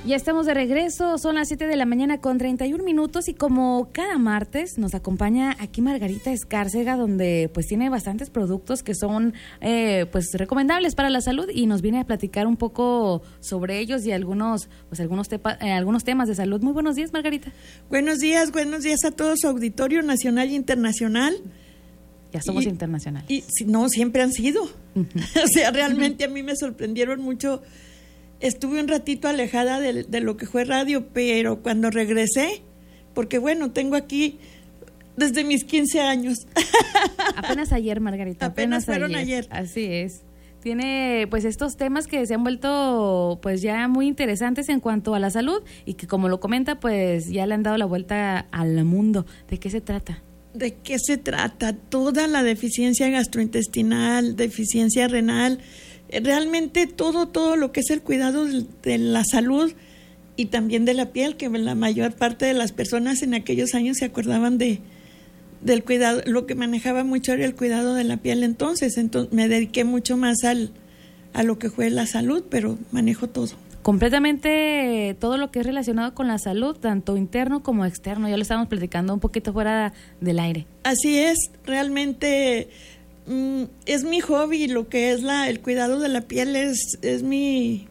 Ya estamos de regreso, son las 7 de la mañana con 31 minutos y como cada martes nos acompaña aquí Margarita Escárcega, donde pues tiene bastantes productos que son pues recomendables para la salud y nos viene a platicar un poco sobre ellos y algunos temas de salud. Muy buenos días, Margarita. Buenos días a todo su auditorio nacional e internacional. Ya somos internacional. Y no, siempre han sido. O sea, realmente a mí me sorprendieron mucho. Estuve un ratito alejada de lo que fue radio, pero cuando regresé, porque bueno, tengo aquí desde mis 15 años. Apenas ayer, Margarita. Apenas fueron ayer. Así es. Tiene pues estos temas que se han vuelto pues ya muy interesantes en cuanto a la salud y que como lo comenta pues ya le han dado la vuelta al mundo. ¿De qué se trata? ¿De qué se trata? Toda la deficiencia gastrointestinal, deficiencia renal, realmente todo lo que es el cuidado de la salud y también de la piel, que la mayor parte de las personas en aquellos años se acordaban del cuidado, lo que manejaba mucho era el cuidado de la piel entonces me dediqué mucho más a lo que fue la salud, pero manejo todo. Completamente todo lo que es relacionado con la salud, tanto interno como externo, ya lo estábamos platicando un poquito fuera del aire. Así es, realmente es mi hobby, lo que es el cuidado de la piel es mi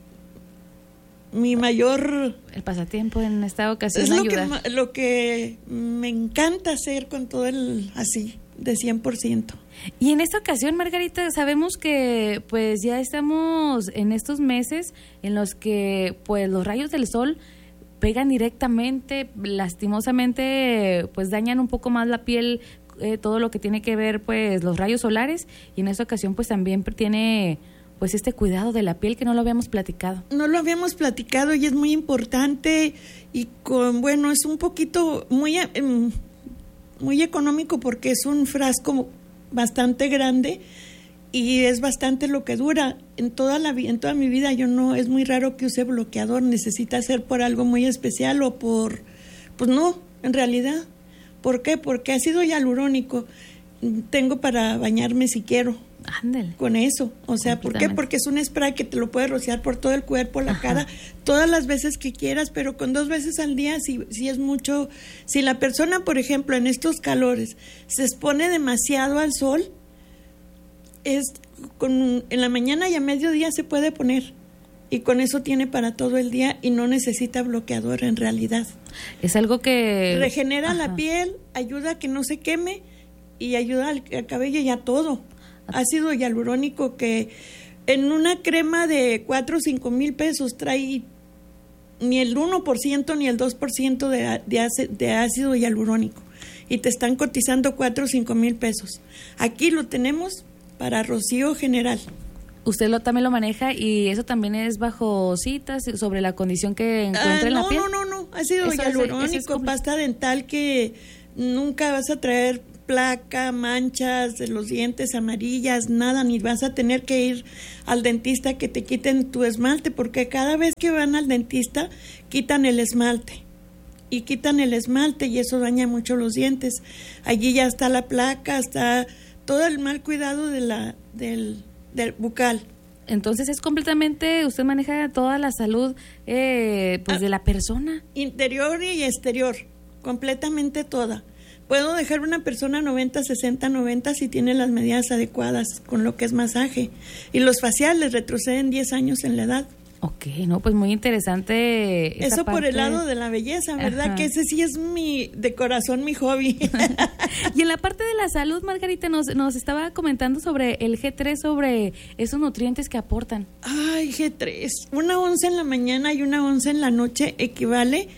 mayor... El pasatiempo en esta ocasión es ayudar. lo que me encanta hacer con todo así, de 100%. Y en esta ocasión, Margarita, sabemos que pues ya estamos en estos meses en los que pues los rayos del sol pegan directamente, lastimosamente pues dañan un poco más la piel, todo lo que tiene que ver pues los rayos solares, y en esta ocasión pues también tiene pues este cuidado de la piel que no lo habíamos platicado. No lo habíamos platicado y es muy importante y es un poquito muy económico porque es un frasco bastante grande y es bastante lo que dura. En toda mi vida es muy raro que use bloqueador, necesita ser por algo muy especial o pues no, en realidad. ¿Por qué? Porque ácido hialurónico tengo para bañarme si quiero. Ándale. Con eso, o sea, ¿por qué? Porque es un spray que te lo puedes rociar por todo el cuerpo, la cara, todas las veces que quieras, pero con 2 veces al día si es mucho. Si la persona, por ejemplo, en estos calores se expone demasiado al sol, en la mañana y a mediodía se puede poner y con eso tiene para todo el día y no necesita bloqueador en realidad. Es algo que regenera la piel, ayuda a que no se queme y ayuda al cabello y a todo. Ácido hialurónico que en una crema de 4 o 5 mil pesos trae ni el 1% ni el 2% de ácido hialurónico y te están cotizando 4 o 5 mil pesos. Aquí lo tenemos para rocío general. Usted también lo maneja y eso también es bajo citas sobre la condición que encuentra en la piel. No, ácido hialurónico, pasta dental que nunca vas a traer placa, manchas de los dientes amarillas, nada, ni vas a tener que ir al dentista que te quiten tu esmalte, porque cada vez que van al dentista quitan el esmalte y eso daña mucho los dientes. Allí ya está la placa, está todo el mal cuidado del bucal. Entonces es completamente, usted maneja toda la salud de la persona. Interior y exterior, completamente toda. Puedo dejar una persona 90, 60, 90 si tiene las medidas adecuadas con lo que es masaje. Y los faciales retroceden 10 años en la edad. Ok, no, pues muy interesante. Eso por el lado de la belleza, ¿verdad? Que ese sí es de corazón mi hobby. Y en la parte de la salud, Margarita, nos estaba comentando sobre el G3, sobre esos nutrientes que aportan. Ay, G3. 1 onza en la mañana y 1 onza en la noche equivale,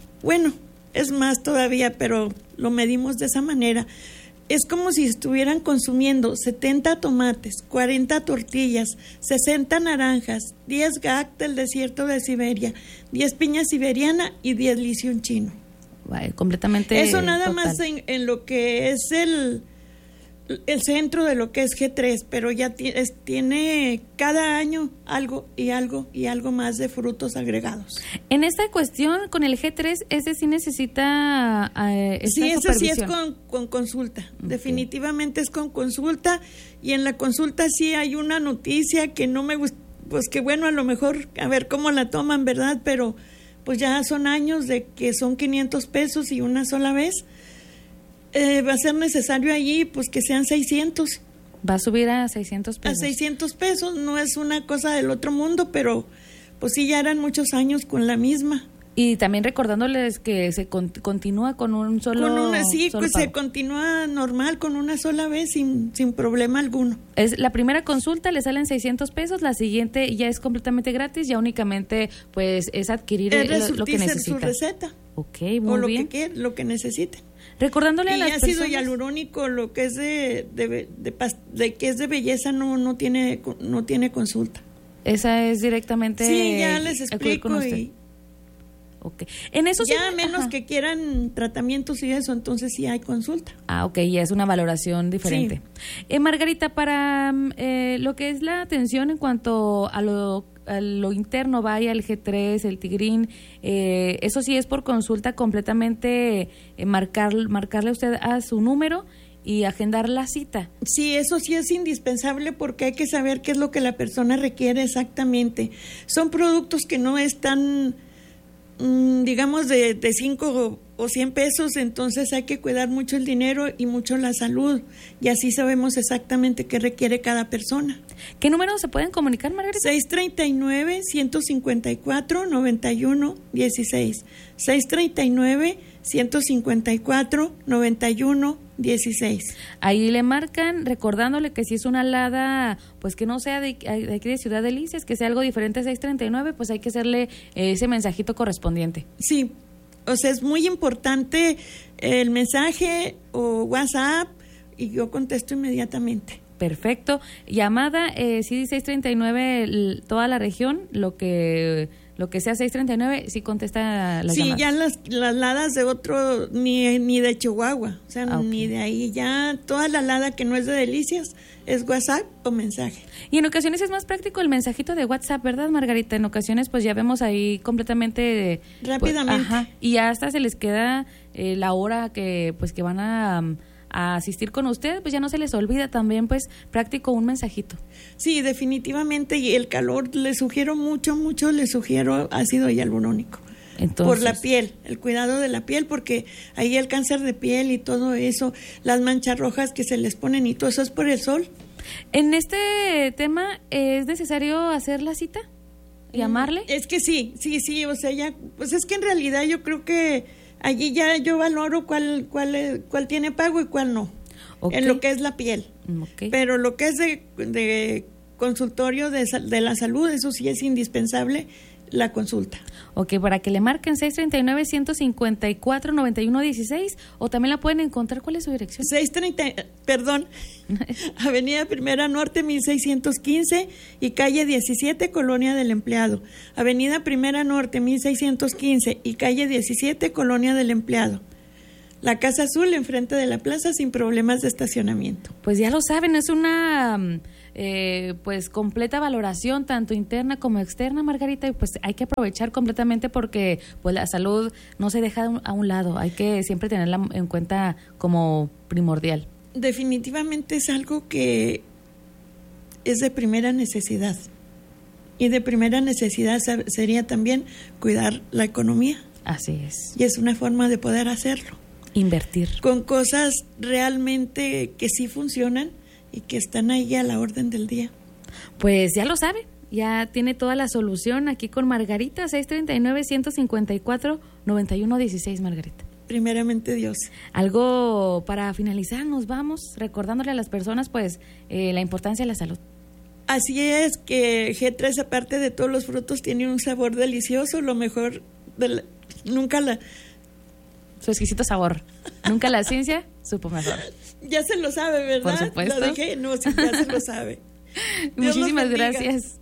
es más todavía, pero lo medimos de esa manera. Es como si estuvieran consumiendo 70 tomates, 40 tortillas, 60 naranjas, 10 gac del desierto de Siberia, 10 piña siberiana y 10 lisión chino. Vale, completamente. Eso nada total. más en lo que es el centro de lo que es G3, pero ya tiene cada año algo más de frutos agregados. En esta cuestión, con el G3, ese sí necesita sí, ese sí es con consulta. Okay. Definitivamente es con consulta, y en la consulta sí hay una noticia que no me gusta. pues que bueno, a lo mejor a ver cómo la toman, ¿verdad? Pero pues ya son años de que son 500 pesos y una sola vez. Va a ser necesario allí pues que sean 600. Va a subir a 600 pesos. A 600 pesos, no es una cosa del otro mundo, pero pues sí, ya eran muchos años con la misma. Y también recordándoles que se continúa con un solo... pues se continúa normal con una sola vez sin problema alguno. Es la primera consulta, le salen 600 pesos, la siguiente ya es completamente gratis, ya únicamente pues es adquirir lo que necesita. Su receta. Ok, muy bien. O lo que necesiten. Recordándole a las personas... ácido hialurónico, lo que es de que es de belleza no tiene consulta. Esa es directamente... Sí, ya les explico y... Okay. En eso ya sí, menos que quieran tratamientos y eso, entonces sí hay consulta. Ok, ya es una valoración diferente. Sí. Margarita, para lo que es la atención en cuanto a lo interno, vaya el G3, el Tigrin, eso sí es por consulta completamente, marcarle usted a su número y agendar la cita. Sí, eso sí es indispensable porque hay que saber qué es lo que la persona requiere exactamente. Son productos que no están... digamos de 5 o 100 pesos, entonces hay que cuidar mucho el dinero y mucho la salud, y así sabemos exactamente qué requiere cada persona. ¿Qué números se pueden comunicar, Margarita? 639-154-9116 639-154-9116. Ahí le marcan, recordándole que si es una alada, pues que no sea de aquí de Ciudad Delicias, que sea algo diferente a 639, pues hay que hacerle ese mensajito correspondiente. Sí, o sea, es muy importante el mensaje o WhatsApp y yo contesto inmediatamente. Perfecto. Llamada, sí, 639, toda la región, lo que sea 639, sí contesta las llamadas. Sí, ya las ladas de otro, ni de Chihuahua, o sea, ni de ahí, ya toda la lada que no es de Delicias es WhatsApp o mensaje. Y en ocasiones es más práctico el mensajito de WhatsApp, ¿verdad, Margarita? En ocasiones pues ya vemos ahí completamente... rápidamente. Pues, y ya hasta se les queda la hora que van a asistir con usted, pues ya no se les olvida también, pues práctico un mensajito. Sí, definitivamente, y el calor le sugiero mucho ácido hialurónico. Entonces, por la piel, el cuidado de la piel, porque ahí el cáncer de piel y todo eso, las manchas rojas que se les ponen y todo eso es por el sol. En este tema, ¿es necesario hacer la cita? ¿Llamarle? Es que sí, o sea, ya, pues es que en realidad yo creo que allí ya yo valoro cuál tiene pago y cuál no, en lo que es la piel. Pero lo que es de consultorio de la salud, eso sí es indispensable la consulta. Ok, para que le marquen 639-154-9116 o también la pueden encontrar. ¿Cuál es su dirección? Avenida Primera Norte 1615 y calle 17, Colonia del Empleado. Avenida Primera Norte 1615 y calle 17, Colonia del Empleado. La Casa Azul enfrente de la plaza sin problemas de estacionamiento. Pues ya lo saben, es una pues completa valoración tanto interna como externa, Margarita, y pues hay que aprovechar completamente porque pues la salud no se deja a un lado, hay que siempre tenerla en cuenta como primordial. Definitivamente es algo que es de primera necesidad, y de primera necesidad sería también cuidar la economía. Así es. Y es una forma de poder hacerlo. Invertir. Con cosas realmente que sí funcionan y que están ahí a la orden del día. Pues ya lo sabe, ya tiene toda la solución aquí con Margarita, 639-154-9116, Margarita. Primeramente Dios. Algo para finalizar, nos vamos recordándole a las personas pues la importancia de la salud. Así es, que G3, aparte de todos los frutos, tiene un sabor delicioso, lo mejor su exquisito sabor. Nunca la ciencia supo mejor. Ya se lo sabe, ¿verdad? Por supuesto. Lo dejé, no, sí, ya se lo sabe. Muchísimas gracias.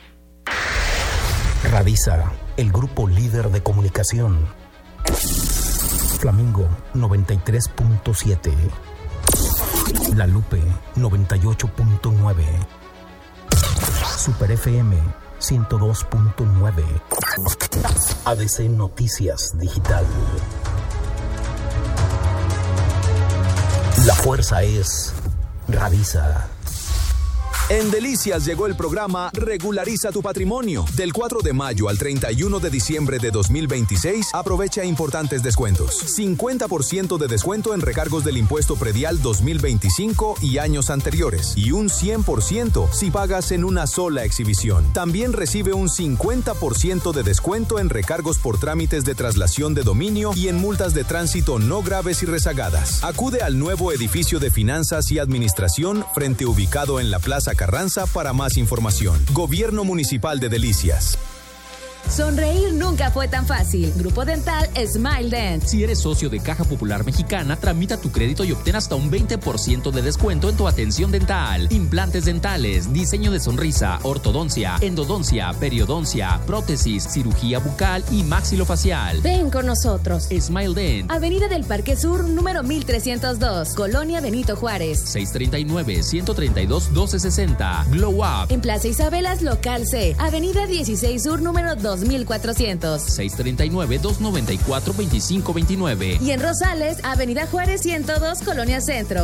Radisa, el grupo líder de comunicación. Flamingo 93.7. La Lupe 98.9. Super FM 102.9. ADC Noticias Digital. La fuerza es Radisa. En Delicias llegó el programa Regulariza tu Patrimonio. Del 4 de mayo al 31 de diciembre de 2026, aprovecha importantes descuentos. 50% de descuento en recargos del impuesto predial 2025 y años anteriores. Y un 100% si pagas en una sola exhibición. También recibe un 50% de descuento en recargos por trámites de traslación de dominio y en multas de tránsito no graves y rezagadas. Acude al nuevo edificio de Finanzas y Administración frente ubicado en la Plaza Carranza para más información. Gobierno Municipal de Delicias. Sonreír nunca fue tan fácil. Grupo Dental Smile Dent. Si eres socio de Caja Popular Mexicana, tramita tu crédito y obtén hasta un 20% de descuento en tu atención dental. Implantes dentales, diseño de sonrisa, ortodoncia, endodoncia, periodoncia, prótesis, cirugía bucal y maxilofacial. Ven con nosotros. Smile Dent. Avenida del Parque Sur, número 1302, Colonia Benito Juárez. 639-132-1260. Glow Up. En Plaza Isabelas, local C. Avenida 16 Sur, número 2400. 639-294-2529. Y en Rosales, Avenida Juárez 102, Colonia Centro.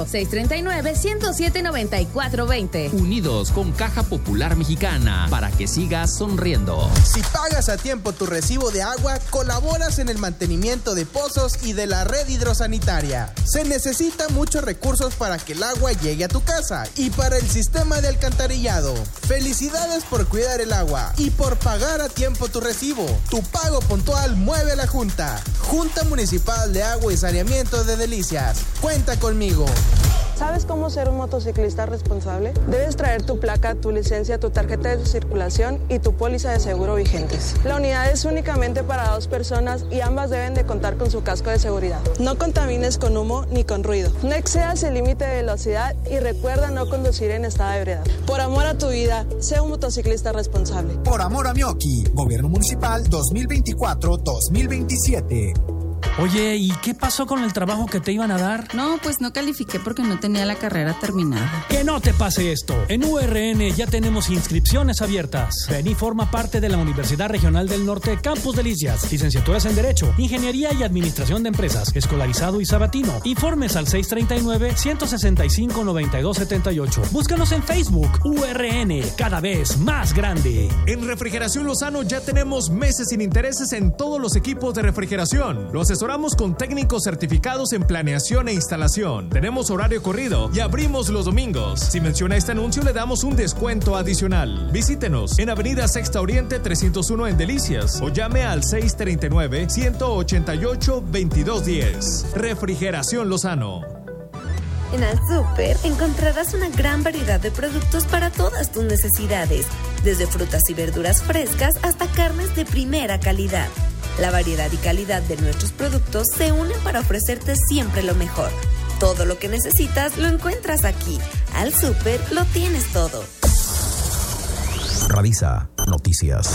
639-107-9420. Unidos con Caja Popular Mexicana, para que sigas sonriendo. Si pagas a tiempo tu recibo de agua, colaboras en el mantenimiento de pozos y de la red hidrosanitaria. Se necesitan muchos recursos para que el agua llegue a tu casa y para el sistema de alcantarillado. Felicidades por cuidar el agua y por pagar a tiempo tu recibo. Tu pago puntual mueve a la Junta. Junta Municipal de Agua y Saneamiento de Delicias. Cuenta conmigo. ¿Sabes cómo ser un motociclista responsable? Debes traer tu placa, tu licencia, tu tarjeta de circulación y tu póliza de seguro vigentes. La unidad es únicamente para 2 personas y ambas deben de contar con su casco de seguridad. No contamines con humo ni con ruido. No excedas el límite de velocidad y recuerda no conducir en estado de ebriedad. Por amor a tu vida, sé un motociclista responsable. Por amor a Mioki, Gobierno Municipal 2024-2027. Oye, ¿y qué pasó con el trabajo que te iban a dar? No, pues no califiqué porque no tenía la carrera terminada. Que no te pase esto. En URN ya tenemos inscripciones abiertas. Ven y forma parte de la Universidad Regional del Norte Campus Delicias. Licenciaturas en Derecho, Ingeniería y Administración de Empresas, Escolarizado y Sabatino. Informes al 639-165-9278. Búscanos en Facebook. URN, cada vez más grande. En Refrigeración Lozano ya tenemos meses sin intereses en todos los equipos de refrigeración. Lo asesoramos con técnicos certificados en planeación e instalación. Tenemos horario corrido y abrimos los domingos. Si menciona este anuncio, le damos un descuento adicional. Visítenos en Avenida Sexta Oriente 301 en Delicias o llame al 639-188-2210. Refrigeración Lozano. En Al Súper encontrarás una gran variedad de productos para todas tus necesidades, desde frutas y verduras frescas hasta carnes de primera calidad. La variedad y calidad de nuestros productos se unen para ofrecerte siempre lo mejor. Todo lo que necesitas lo encuentras aquí. Al Súper lo tienes todo. Radisa Noticias.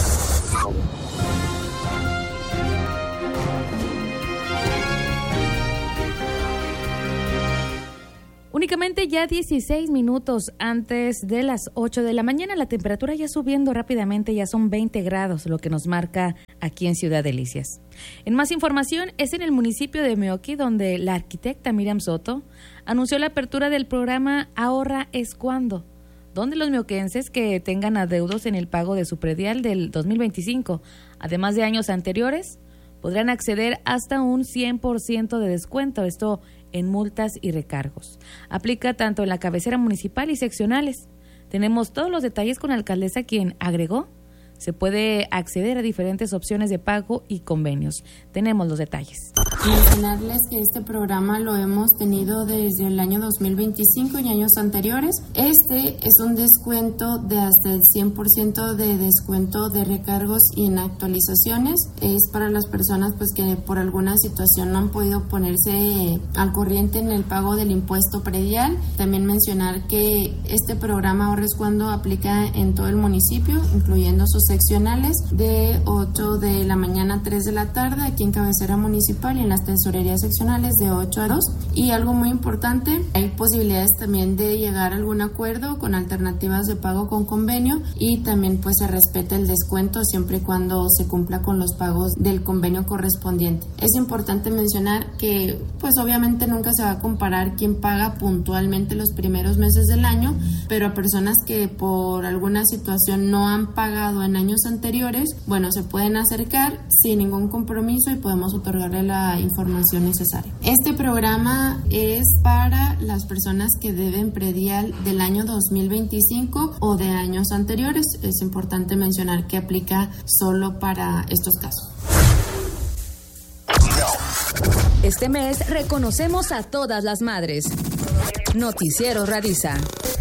Únicamente ya 16 minutos antes de las 8 de la mañana, la temperatura ya subiendo rápidamente, ya son 20 grados, lo que nos marca aquí en Ciudad Delicias. En más información, es en el municipio de Meoqui, donde la arquitecta Miriam Soto anunció la apertura del programa Ahorra es Cuando, donde los meoquenses que tengan adeudos en el pago de su predial del 2025, además de años anteriores, podrán acceder hasta un 100% de descuento, esto en multas y recargos. Aplica tanto en la cabecera municipal y seccionales. Tenemos todos los detalles con la alcaldesa, quien agregó se puede acceder a diferentes opciones de pago y convenios. Tenemos los detalles. Mencionarles que este programa lo hemos tenido desde el año 2025 y años anteriores. Este es un descuento de hasta el 100% de descuento de recargos y en actualizaciones. Es para las personas pues que por alguna situación no han podido ponerse al corriente en el pago del impuesto predial. También mencionar que este programa Ahorra es Cuando aplica en todo el municipio, incluyendo sus seccionales de 8 de la mañana a 3 de la tarde aquí en cabecera municipal y en las tesorerías seccionales de 8 a 2. Y algo muy importante, hay posibilidades también de llegar a algún acuerdo con alternativas de pago con convenio y también pues se respeta el descuento siempre y cuando se cumpla con los pagos del convenio correspondiente. Es importante mencionar que pues obviamente nunca se va a comparar quién paga puntualmente los primeros meses del año, pero a personas que por alguna situación no han pagado en años anteriores, bueno, se pueden acercar sin ningún compromiso y podemos otorgarle la información necesaria. Este programa es para las personas que deben predial del año 2025 o de años anteriores. Es importante mencionar que aplica solo para estos casos. Este mes reconocemos a todas las madres. Noticiero Radisa.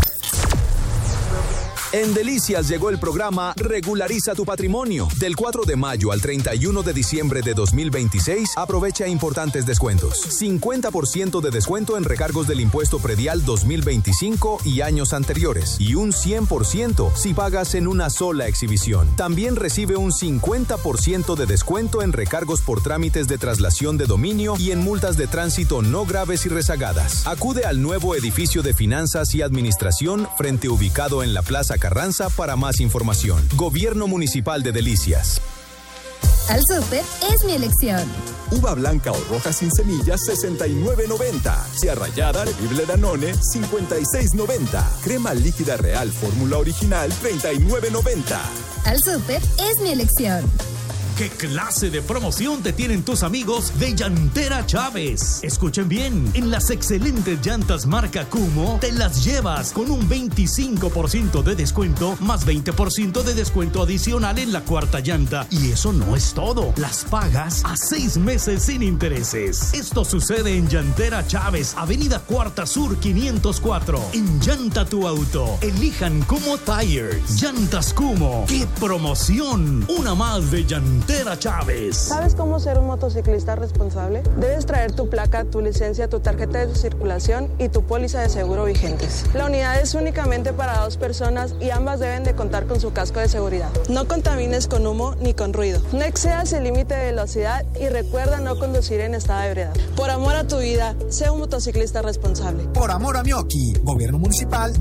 En Delicias llegó el programa Regulariza tu Patrimonio. Del 4 de mayo al 31 de diciembre de 2026, aprovecha importantes descuentos. 50% de descuento en recargos del impuesto predial 2025 y años anteriores. Y un 100% si pagas en una sola exhibición. También recibe un 50% de descuento en recargos por trámites de traslación de dominio y en multas de tránsito no graves y rezagadas. Acude al nuevo edificio de Finanzas y Administración frente ubicado en la Plaza Carranza para más información. Gobierno Municipal de Delicias. Al súper es mi elección. Uva blanca o roja sin semillas, 69.90. Cia rallada, bebible Danone, 56.90. Crema líquida real, fórmula original, 39.90. Al súper es mi elección. ¿Qué clase de promoción te tienen tus amigos de Llantera Chávez? Escuchen bien, en las excelentes llantas marca Kumo te las llevas con un 25% de descuento más 20% de descuento adicional en la cuarta llanta. Y eso no es todo, las pagas a 6 meses sin intereses. Esto sucede en Llantera Chávez, Avenida Cuarta Sur 504. En Llanta tu auto, elijan Kumo Tires. Llantas Kumo, ¡qué promoción! Una más de Llantera Chávez. ¿Sabes cómo ser un motociclista responsable? Debes traer tu placa, tu licencia, tu tarjeta de circulación y tu póliza de seguro vigentes. La unidad es únicamente para 2 personas y ambas deben de contar con su casco de seguridad. No contamines con humo ni con ruido. No excedas el límite de velocidad y recuerda no conducir en estado de ebriedad. Por amor a tu vida, sé un motociclista responsable. Por amor a Mioki, Gobierno Municipal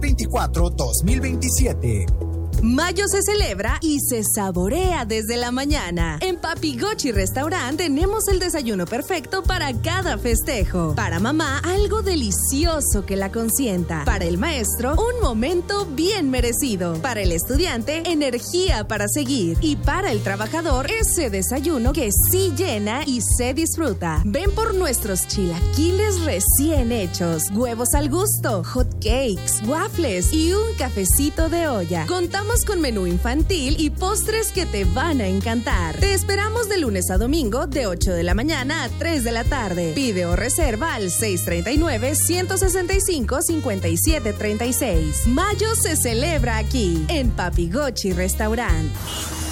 2024-2027. Mayo se celebra y se saborea desde la mañana. En Papi Gochi Restaurant tenemos el desayuno perfecto para cada festejo. Para mamá, algo delicioso que la consienta. Para el maestro, un momento bien merecido. Para el estudiante, energía para seguir. Y para el trabajador, ese desayuno que sí llena y se disfruta. Ven por nuestros chilaquiles recién hechos, huevos al gusto, hot cakes, waffles y un cafecito de olla. Contamos con menú infantil y postres que te van a encantar. Te esperamos de lunes a domingo de 8 de la mañana a 3 de la tarde. Pide o reserva al 639-165-5736. Mayo se celebra aquí, en Papi Gochi Restaurant.